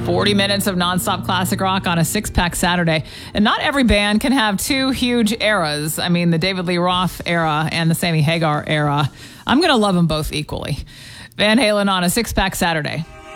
40 minutes of nonstop classic rock on a six-pack Saturday. And not every band can have two huge eras. I mean, the David Lee Roth era and the Sammy Hagar era. I'm going to love them both equally. Van Halen on a six-pack Saturday.